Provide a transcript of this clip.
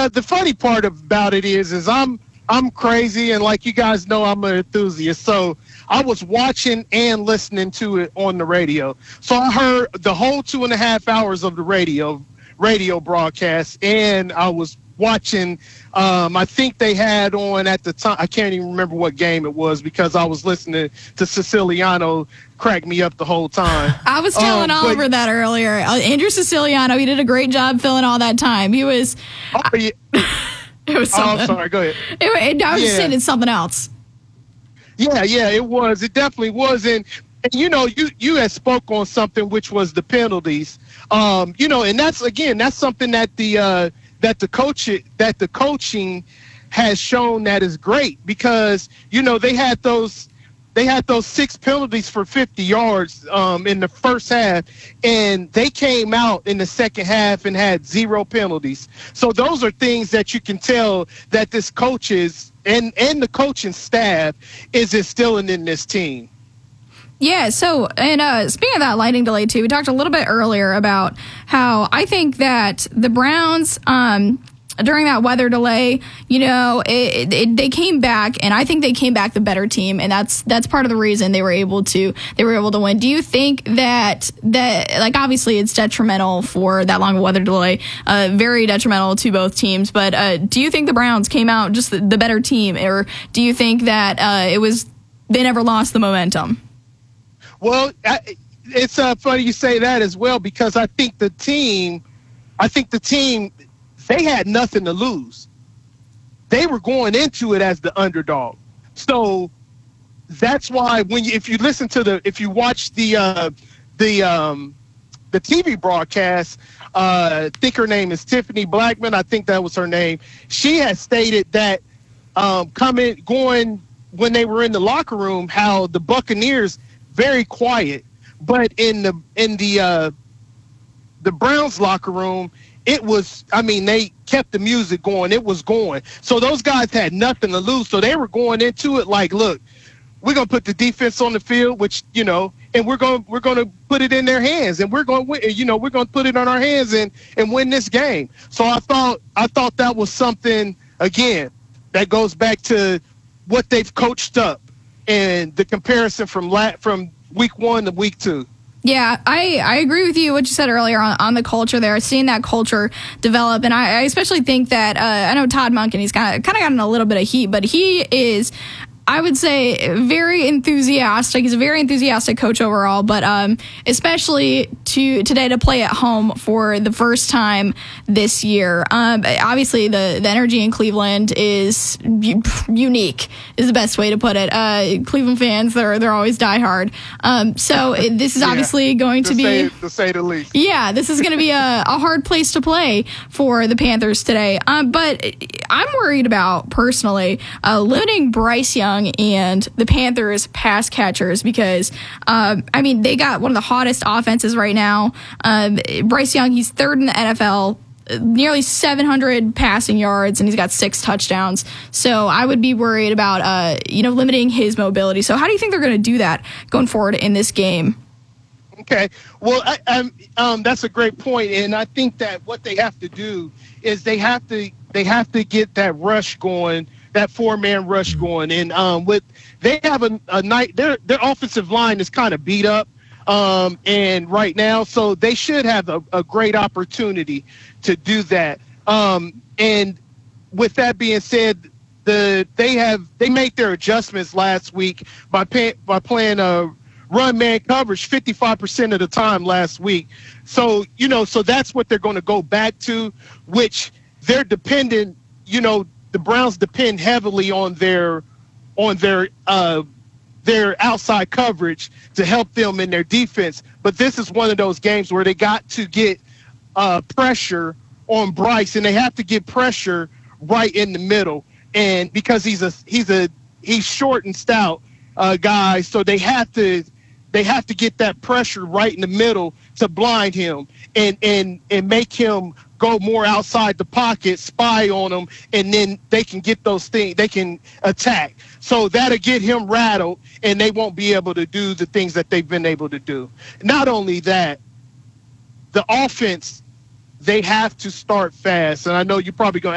the funny part about it is I'm crazy, and like you guys know, I'm an enthusiast. So I was watching and listening to it on the radio. So I heard the whole 2.5 hours of the radio broadcast, and I was watching. I think they had on at the time. I can't even remember what game it was because I was listening to Siciliano crack me up the whole time. I was telling Oliver that earlier. Andrew Siciliano, he did a great job filling all that time. He was. Oh, yeah. It was something. Oh, sorry. Go ahead. I was just saying it's something else. Yeah, it was. It definitely was. And you had spoke on something which was the penalties. And that's something that the coaching has shown that is great because they had those 6 penalties for 50 yards in the first half, and they came out in the second half and had 0 penalties. So those are things that you can tell that this coach is and the coaching staff is instilling in this team. Yeah, so, and speaking of that lightning delay, too, we talked a little bit earlier about how I think that the Browns, during that weather delay, they came back, and I think they came back the better team, and that's part of the reason they were able to win. Do you think that obviously it's detrimental for that long weather delay, very detrimental to both teams, but do you think the Browns came out just the better team, or do you think that they never lost the momentum? Well, it's funny you say that as well because I think the team, they had nothing to lose. They were going into it as the underdog. So that's why if you watch the TV broadcast, I think her name is Tiffany Blackman. I think that was her name. She has stated that going when they were in the locker room, how the Buccaneers very quiet, but in the Browns locker room, it was, they kept the music going. It was going. So those guys had nothing to lose. So they were going into it like, look, we're going to put the defense on the field, which, and we're going to put it in their hands, and we're going to put it on our hands and win this game. So I thought that was something, again, that goes back to what they've coached up and the comparison from week 1 to week 2. Yeah, I agree with you, what you said earlier on the culture there, seeing that culture develop. And I especially think that, I know Todd Monken, he's kind of gotten a little bit of heat, but he is, I would say, very enthusiastic. He's a very enthusiastic coach overall, but especially today to play at home for the first time this year. Obviously, the energy in Cleveland is unique, is the best way to put it. Cleveland fans, they're always diehard. So this is obviously going to be, to say the least. Yeah, this is going to be a hard place to play for the Panthers today. But I'm worried about, personally, limiting Bryce Young and the Panthers pass catchers because, they got one of the hottest offenses right now. Bryce Young, he's 3rd in the NFL, nearly 700 passing yards, and he's got 6 touchdowns. So I would be worried about, limiting his mobility. So how do you think they're going to do that going forward in this game? Okay. Well, that's a great point, and I think that what they have to do is they have to get that rush going, that 4-man rush going, and they have a night. Their offensive line is kind of beat up, and right now, so they should have a great opportunity to do that. And with that being said, they made their adjustments last week by playing run man coverage 55% of the time last week. So so that's what they're going to go back to, which they're dependent. The Browns depend heavily on their outside coverage to help them in their defense. But this is one of those games where they got to get pressure on Bryce, and they have to get pressure right in the middle. And because he's short and stout guy, so they have to get that pressure right in the middle to blind him and make him go more outside the pocket, spy on them, and then they can get those things. They can attack. So that'll get him rattled, and they won't be able to do the things that they've been able to do. Not only that, the offense, they have to start fast. And I know you're probably going to